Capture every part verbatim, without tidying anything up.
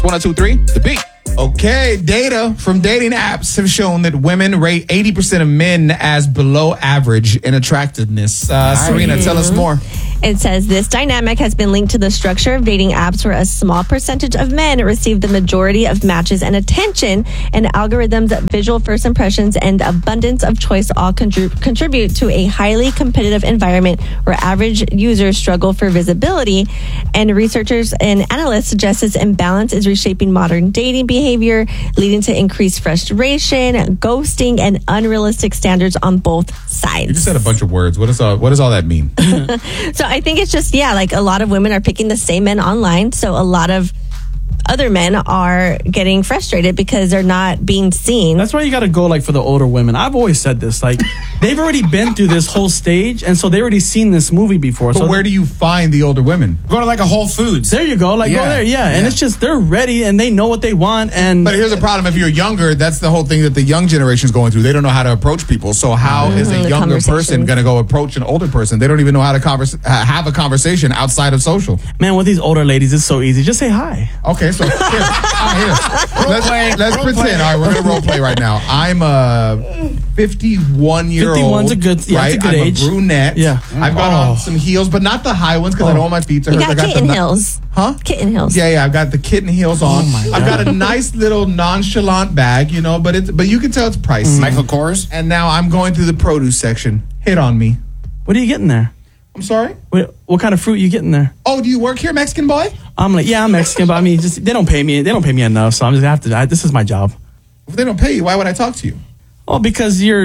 one oh two point three, The Beat. Okay, data from dating apps have shown that women rate eighty percent of men as below average in attractiveness. Uh, Serena, tell us more. It says this dynamic has been linked to the structure of dating apps where a small percentage of men receive the majority of matches and attention, and algorithms, visual first impressions, and abundance of choice all contrib- contribute to a highly competitive environment where average users struggle for visibility. And researchers and analysts suggest this imbalance is reshaping modern dating behavior, leading to increased frustration, ghosting, and unrealistic standards on both sides. You just said a bunch of words. What does all, what does all that mean? So I think it's just, yeah, like a lot of women are picking the same men online. So a lot of other men are getting frustrated because they're not being seen. That's why you got to go like for the older women. I've always said this, like they've already been through this whole stage, and so they already seen this movie before. But so where do you find the older women? Go to like a Whole Foods. There you go, like Yeah. go there, yeah. Yeah. And it's just they're ready and they know what they want. And But here's the problem: if you're younger, that's the whole thing that the young generation is going through. They don't know how to approach people. So how Mm-hmm. is a The younger person conversations. going to go approach an older person? They don't even know how to converse, uh, have a conversation outside of social. man, with these older ladies, it's so easy. Just say hi. Okay, so here, ah, here. let's, play, let's role pretend. play. All right, we're gonna role play right now. I'm a fifty-one year old. fifty-one's a good- yeah, right? it's a good I'm age. a brunette. Yeah. I've got Oh. on some heels, but not the high ones because I Oh. don't want my feet to You hurt. I got kitten the, heels. Huh? Kitten heels. Yeah, yeah. I've got the kitten heels on. my I've got a nice little nonchalant bag, you know, but it's but you can tell it's pricey. Michael Kors. And now I'm going through the produce section. Hit on me. What are you getting there? I'm sorry. What, what kind of fruit you getting there? Oh, do you work here, Mexican boy? I'm like, yeah, I'm Mexican, but I mean, just they don't pay me. They don't pay me enough, so I'm just gonna have to. I, this is my job. If they don't pay you, why would I talk to you? Oh, because you're.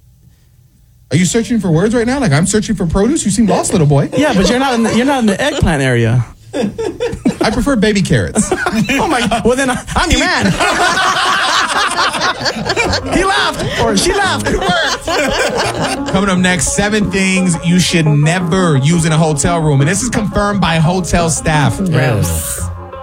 Are you searching for words right now? Like I'm searching for produce? You seem lost, little boy. Yeah, but you're not in the, you're not in the eggplant area. I prefer baby carrots. Oh my god. Well then I, I'm your man. He laughed or she laughed. It worked. Coming up next, seven things you should never use in a hotel room. And this is confirmed by hotel staff. Gross.